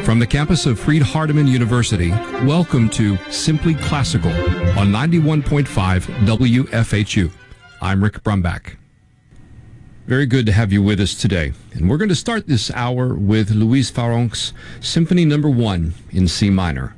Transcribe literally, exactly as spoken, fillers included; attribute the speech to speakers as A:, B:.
A: From the campus of Freed-Hardeman University, welcome to Simply Classical on ninety-one point five W F H U. I'm Rick Brumbach. Very good to have you with us today. And we're going to start this hour with Luis Farronk's Symphony Number One in C minor.